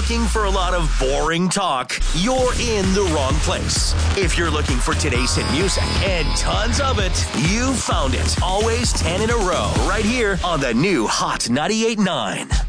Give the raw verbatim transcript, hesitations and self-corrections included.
looking for a lot of boring talk, you're in the wrong place. If you're looking for today's hit music and tons of it, you found it. Always ten in a row, right here on the new Hot ninety-eight point nine.